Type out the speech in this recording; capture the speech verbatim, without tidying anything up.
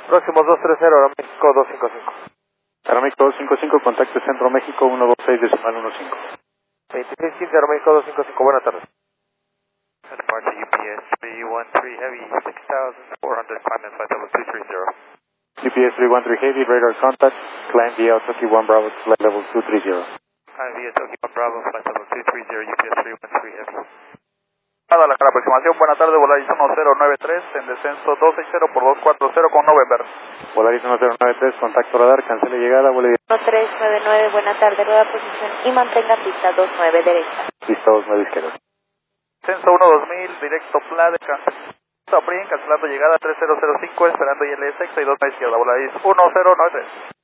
Próximos dos tres cero, Aeroméxico dos cinco cinco. Aeroméxico dos cinco cinco, contacto Centro México uno dos seis decimal uno cinco. veintiséis quince, Aeroméxico dos cinco cinco, buenas tardes. Departure U P S three one three Heavy, six thousand four hundred, climb in flight level two three zero. U P S three one three Heavy, radar contact, climb via Tokyo one Bravo, flight level two three zero. Climb via Tokyo one Bravo, flight level two three zero, U P S three one three Heavy. Nada, la aproximación, buenas tardes, Volaris uno cero nueve tres, en descenso dos seis cero por dos cuatro cero con November. Volaris uno cero nueve tres, contacto radar, cancele llegada, vuelo uno tres nueve nueve, buena tarde, nueva posición y mantenga pista dos nueve derecha. pista dos nueve izquierda. Descenso uno dos mil, directo Plade, cancelando, cancelando llegada tres cero cero cinco, esperando I L S y dos nueve izquierda, Volaris uno cero nueve tres.